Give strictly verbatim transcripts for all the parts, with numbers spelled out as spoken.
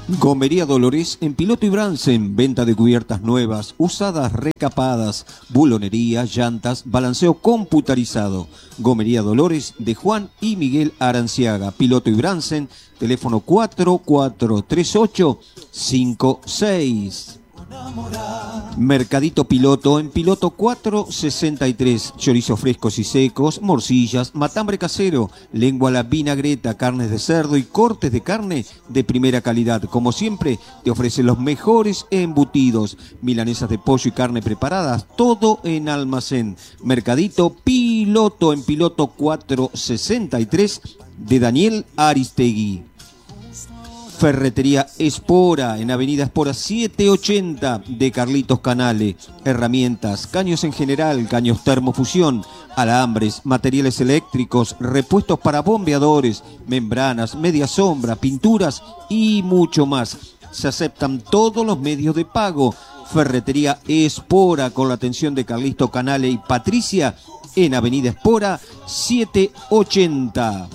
Gomería Dolores en Piloto y Bransen, venta de cubiertas nuevas, usadas, recapadas, bulonería, llantas, balanceo computarizado. Gomería Dolores de Juan y Miguel Aranciaga, Piloto y Bransen, teléfono cuatro cuatro tres ocho cinco seis. Mercadito Piloto en Piloto cuatrocientos sesenta y tres, chorizos frescos y secos, morcillas, matambre casero, lengua a la vinagreta, carnes de cerdo y cortes de carne de primera calidad. Como siempre, te ofrece los mejores embutidos, milanesas de pollo y carne preparadas, todo en almacén. Mercadito Piloto en Piloto cuatrocientos sesenta y tres de Daniel Aristegui. Ferretería Espora en Avenida Espora setecientos ochenta de Carlitos Canale. Herramientas, caños en general, caños termofusión, alambres, materiales eléctricos, repuestos para bombeadores, membranas, media sombra, pinturas y mucho más. Se aceptan todos los medios de pago. Ferretería Espora con la atención de Carlitos Canale y Patricia en Avenida Espora setecientos ochenta.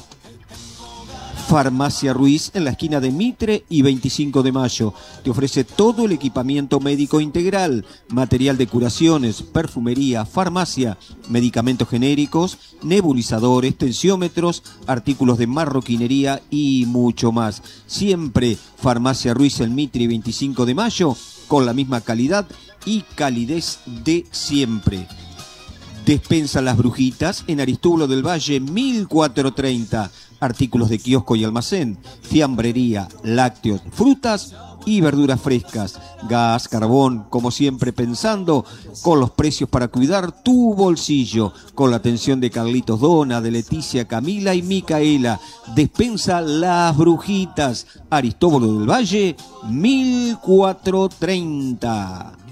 Farmacia Ruiz en la esquina de Mitre y veinticinco de mayo. Te ofrece todo el equipamiento médico integral, material de curaciones, perfumería, farmacia, medicamentos genéricos, nebulizadores, tensiómetros, artículos de marroquinería y mucho más. Siempre Farmacia Ruiz en Mitre y veinticinco de mayo con la misma calidad y calidez de siempre. Despensa Las Brujitas en Aristóbulo del Valle mil cuatrocientos treinta. Artículos de kiosco y almacén, fiambrería, lácteos, frutas y verduras frescas, gas, carbón, como siempre pensando con los precios para cuidar tu bolsillo, con la atención de Carlitos Dona, de Leticia, Camila y Micaela. Despensa Las Brujitas, Aristóbulo del Valle mil cuatrocientos treinta.